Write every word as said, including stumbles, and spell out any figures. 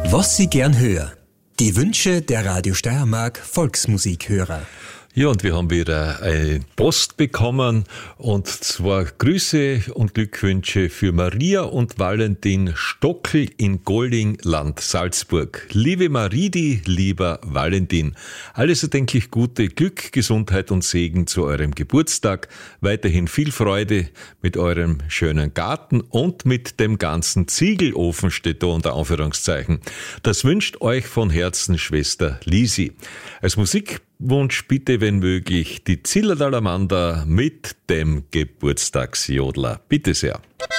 Was Sie gern hören. Die Wünsche der Radio Steiermark Volksmusikhörer. Ja, und wir haben wieder eine Post bekommen, und zwar Grüße und Glückwünsche für Maria und Valentin Stockel in Golding, Land Salzburg. Liebe Maridi, lieber Valentin, alles erdenklich Gute, Glück, Gesundheit und Segen zu eurem Geburtstag. Weiterhin viel Freude mit eurem schönen Garten und mit dem ganzen Ziegelofen, steht da unter Anführungszeichen. Das wünscht euch von Herzen Schwester Lisi. Als Musikwunsch bitte, wenn möglich, die Zillertaler Amanda mit dem Geburtstagsjodler. Bitte sehr.